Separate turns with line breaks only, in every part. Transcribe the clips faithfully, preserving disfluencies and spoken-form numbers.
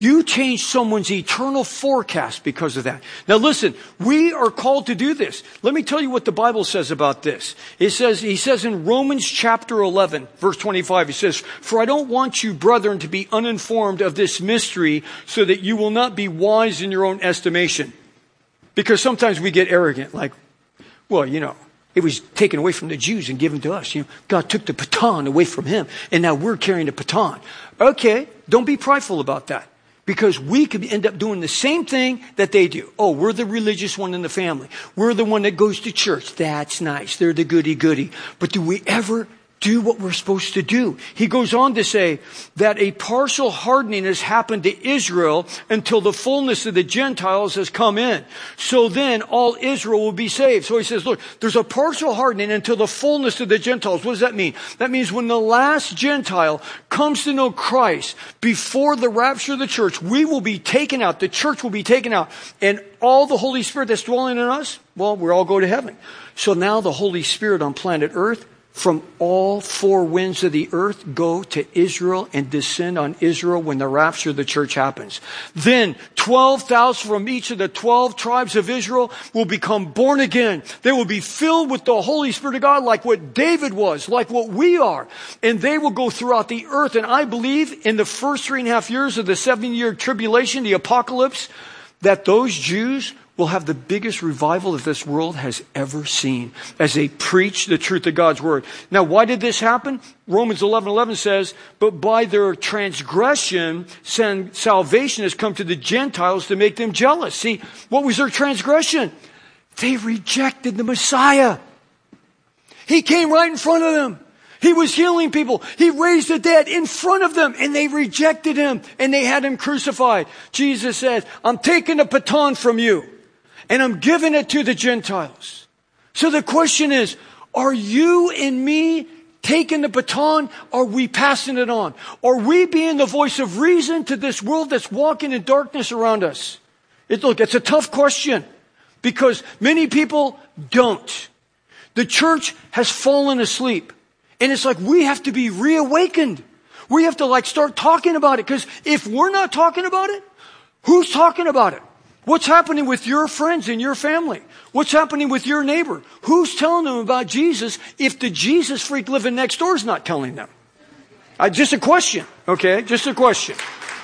You change someone's eternal forecast because of that. Now listen, we are called to do this. Let me tell you what the Bible says about this. It says, he says in Romans chapter eleven, verse twenty-five, he says, "For I don't want you, brethren, to be uninformed of this mystery, so that you will not be wise in your own estimation." Because sometimes we get arrogant, like, well, you know, it was taken away from the Jews and given to us. You know, God took the baton away from him, and now we're carrying the baton. Okay, don't be prideful about that. Because we could end up doing the same thing that they do. Oh, we're the religious one in the family. We're the one that goes to church. That's nice. They're the goody-goody. But do we ever do what we're supposed to do? He goes on to say that a partial hardening has happened to Israel until the fullness of the Gentiles has come in. So then all Israel will be saved. So he says, look, there's a partial hardening until the fullness of the Gentiles. What does that mean? That means when the last Gentile comes to know Christ before the rapture of the church, we will be taken out. The church will be taken out. And all the Holy Spirit that's dwelling in us, well, we all go to heaven. So now the Holy Spirit on planet Earth, from all four winds of the earth, go to Israel and descend on Israel when the rapture of the church happens. Then twelve thousand from each of the twelve tribes of Israel will become born again. They will be filled with the Holy Spirit of God like what David was, like what we are. And they will go throughout the earth. And I believe in the first three and a half years of the seven-year tribulation, the apocalypse, that those Jews will have the biggest revival that this world has ever seen as they preach the truth of God's word. Now, why did this happen? Romans eleven eleven says, "But by their transgression, salvation has come to the Gentiles to make them jealous." See, what was their transgression? They rejected the Messiah. He came right in front of them. He was healing people. He raised the dead in front of them, and they rejected him, and they had him crucified. Jesus said, "I'm taking the baton from you, and I'm giving it to the Gentiles." So the question is, are you and me taking the baton? Are we passing it on? Are we being the voice of reason to this world that's walking in darkness around us? It, look, it's a tough question because many people don't. The church has fallen asleep. And it's like we have to be reawakened. We have to like start talking about it. Because if we're not talking about it, who's talking about it? What's happening with your friends and your family? What's happening with your neighbor? Who's telling them about Jesus if the Jesus freak living next door is not telling them? Uh, just a question, okay? Just a question.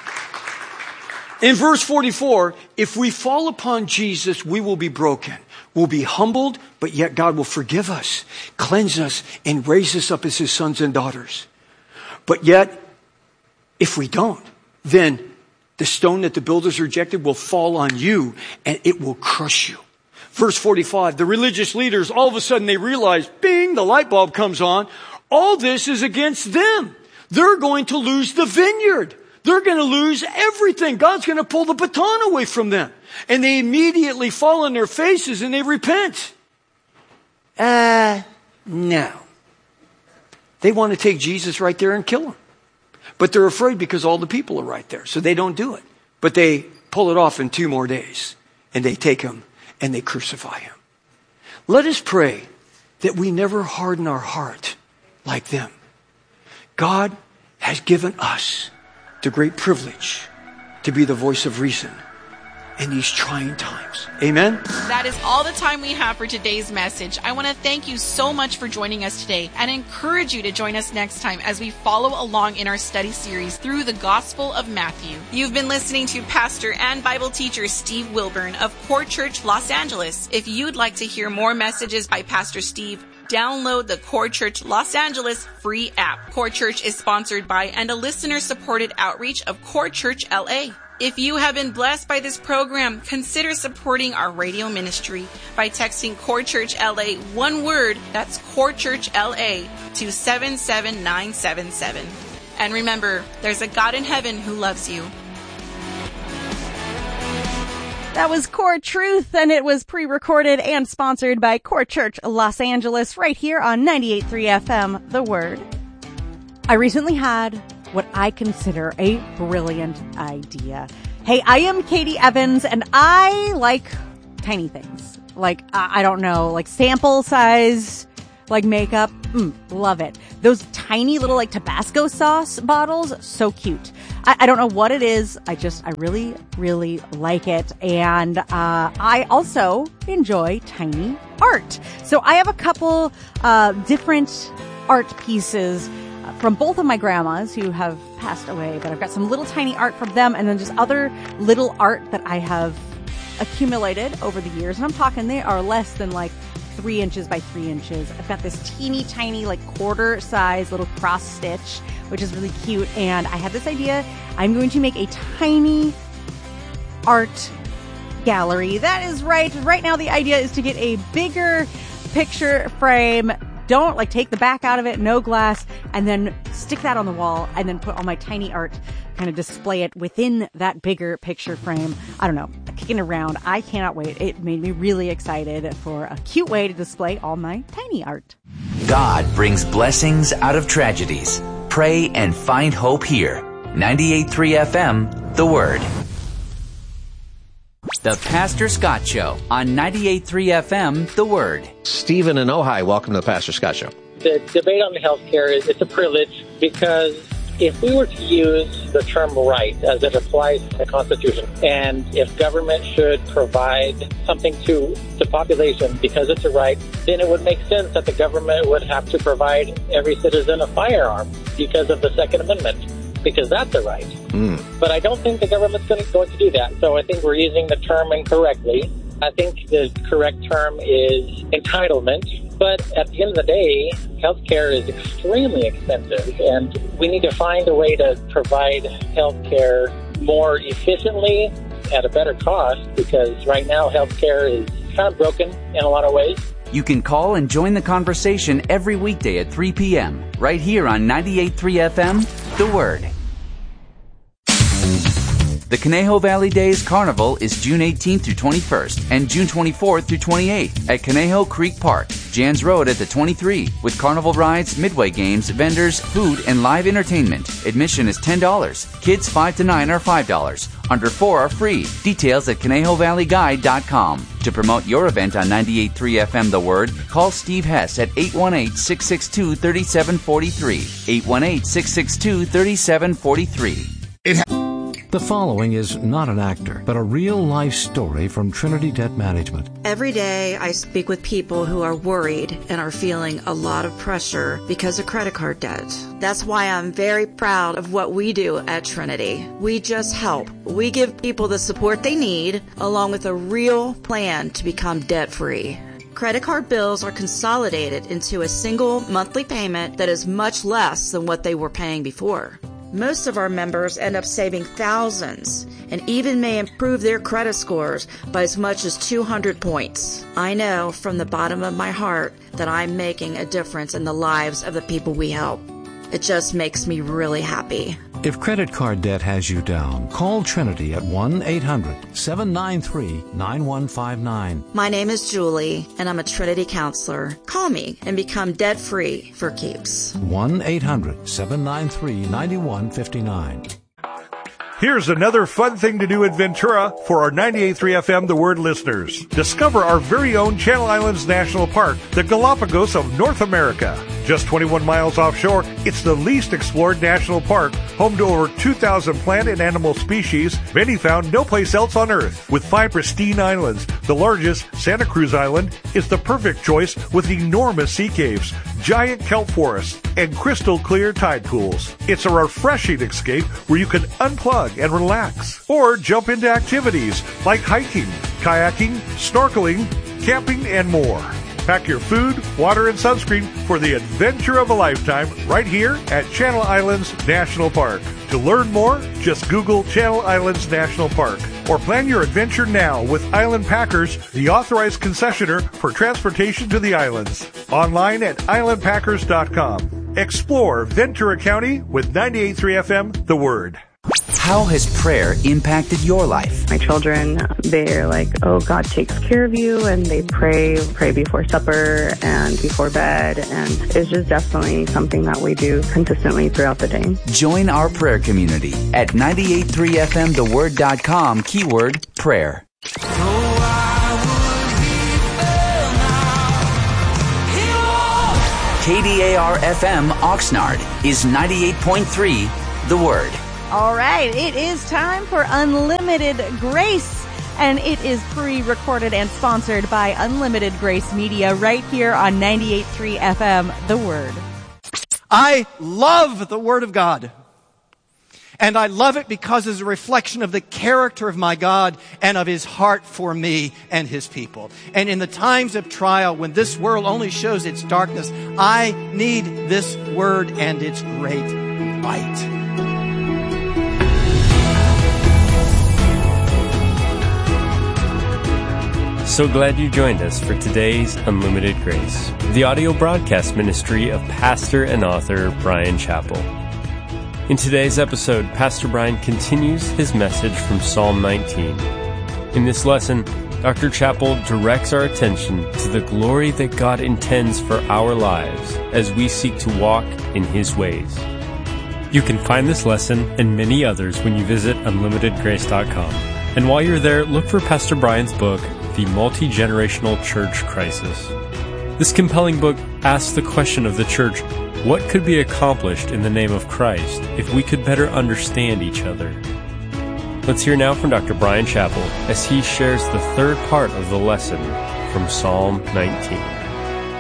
In verse forty-four, if we fall upon Jesus, we will be broken. We'll be humbled, but yet God will forgive us, cleanse us, and raise us up as his sons and daughters. But yet, if we don't, then the stone that the builders rejected will fall on you, and it will crush you. Verse forty-five, the religious leaders, all of a sudden they realize, bing, the light bulb comes on. All this is against them. They're going to lose the vineyard. They're going to lose everything. God's going to pull the baton away from them. And they immediately fall on their faces and they repent. Uh, no. They want to take Jesus right there and kill him. But they're afraid because all the people are right there. So they don't do it. But they pull it off in two more days. And they take him and they crucify him. Let us pray that we never harden our heart like them. God has given us the great privilege to be the voice of reason in these trying times. Amen?
That is all the time we have for today's message. I want to thank you so much for joining us today and encourage you to join us next time as we follow along in our study series through the Gospel of Matthew. You've been listening to Pastor and Bible teacher Steve Wilburn of Core Church Los Angeles. If you'd like to hear more messages by Pastor Steve, download the Core Church Los Angeles free app. Core Church is sponsored by and a listener-supported outreach of Core Church L A. If you have been blessed by this program, consider supporting our radio ministry by texting Core Church L A one word, that's Core Church L A, to seven seven nine seven seven. And remember, there's a God in heaven who loves you.
That was Core Truth, and it was pre-recorded and sponsored by Core Church Los Angeles right here on ninety-eight point three F M, The Word. I recently had what I consider a brilliant idea. Hey, I am Katie Evans, and I like tiny things. Like, I don't know, like sample size, like makeup. Mm, love it. Those tiny little like Tabasco sauce bottles, so cute. I, I don't know what it is. I just, I really, really like it. And uh, I also enjoy tiny art. So I have a couple uh, different art pieces from both of my grandmas who have passed away, but I've got some little tiny art from them and then just other little art that I have accumulated over the years. And I'm talking, they are less than like three inches by three inches. I've got this teeny tiny, like quarter size little cross stitch, which is really cute. And I had this idea. I'm going to make a tiny art gallery. That is right. Right now, the idea is to get a bigger picture frame. Don't like take the back out of it, no glass, and then stick that on the wall and then put all my tiny art, kind of display it within that bigger picture frame. I don't know, kicking around. I cannot wait. It made me really excited for a cute way to display all my tiny art.
God brings blessings out of tragedies. Pray and find hope here. ninety-eight point three F M, The Word. The Pastor Scott Show on ninety-eight point three F M, The Word.
Stephen in Ojai, welcome to the Pastor Scott Show.
The debate on health care is it's a privilege because if we were to use the term right as it applies to the Constitution, and if government should provide something to the population because it's a right, then it would make sense that the government would have to provide every citizen a firearm because of the Second Amendment, because that's a right. Mm. But I don't think the government's going to, going to do that. So I think we're using the term incorrectly. I think the correct term is entitlement. But at the end of the day, healthcare is extremely expensive, and we need to find a way to provide healthcare more efficiently at a better cost, because right now healthcare is kind of broken in a lot of ways.
You can call and join the conversation every weekday at three p.m. right here on ninety-eight point three F M, The Word. The Conejo Valley Days Carnival is June eighteenth through twenty-first and June twenty-fourth through twenty-eighth at Conejo Creek Park, Jans Road at the twenty-three, with carnival rides, midway games, vendors, food, and live entertainment. Admission is ten dollars. Kids five to nine are five dollars. Under four are free. Details at conejo valley guide dot com. To promote your event on ninety-eight point three F M The Word, call Steve Hess at eight one eight, six six two, three seven four three. eight one eight, six six two, three seven four three.
It ha- The following is not an actor, but a real-life story from Trinity Debt Management.
Every day I speak with people who are worried and are feeling a lot of pressure because of credit card debt. That's why I'm very proud of what we do at Trinity. We just help. We give people the support they need, along with a real plan to become debt-free. Credit card bills are consolidated into a single monthly payment that is much less than what they were paying before. Most of our members end up saving thousands and even may improve their credit scores by as much as two hundred points. I know from the bottom of my heart that I'm making a difference in the lives of the people we help. It just makes me really happy.
If credit card debt has you down, call Trinity at one eight hundred, seven nine three, nine one five nine.
My name is Julie, and I'm a Trinity counselor. Call me and become debt-free for keeps.
one eight hundred, seven nine three, nine one five nine.
Here's another fun thing to do in Ventura for our ninety-eight point three F M The Word listeners. Discover our very own Channel Islands National Park, the Galapagos of North America. Just twenty-one miles offshore, it's the least explored national park, home to over two thousand plant and animal species, many found no place else on Earth. With five pristine islands, the largest, Santa Cruz Island, is the perfect choice with enormous sea caves, giant kelp forests, and crystal clear tide pools. It's a refreshing escape where you can unplug and relax, or jump into activities like hiking, kayaking, snorkeling, camping, and more. Pack your food, water, and sunscreen for the adventure of a lifetime right here at Channel Islands National Park. To learn more, just Google Channel Islands National Park or plan your adventure now with Island Packers, the authorized concessionaire for transportation to the islands. Online at island packers dot com. Explore Ventura County with ninety-eight point three F M The Word.
How has prayer impacted your life?
My children, they're like, oh, God takes care of you, and they pray, pray before supper and before bed, and it's just definitely something that we do consistently throughout the day.
Join our prayer community at ninety-eight point three F M the word dot com, keyword prayer. K D A R F M Oxnard is ninety-eight point three The Word.
All right, it is time for Unlimited Grace, and it is pre-recorded and sponsored by Unlimited Grace Media right here on ninety-eight point three F M, The Word.
I love the Word of God. And I love it because it's a reflection of the character of my God and of His heart for me and His people. And in the times of trial, when this world only shows its darkness, I need this Word and its great light.
So glad you joined us for today's Unlimited Grace, the audio broadcast ministry of pastor and author Bryan Chapell. In today's episode, Pastor Bryan continues his message from Psalm nineteen. In this lesson, Doctor Chapell directs our attention to the glory that God intends for our lives as we seek to walk in His ways. You can find this lesson and many others when you visit unlimited grace dot com. And while you're there, look for Pastor Bryan's book, The Multi-Generational Church Crisis. This compelling book asks the question of the church, what could be accomplished in the name of Christ if we could better understand each other? Let's hear now from Doctor Bryan Chapell as he shares the third part of the lesson from Psalm nineteen.